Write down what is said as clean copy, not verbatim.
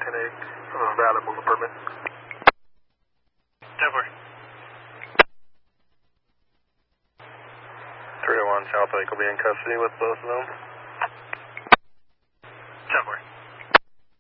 10-8, valid movement permit. 10-4. 301 South Lake will be in custody with both of them.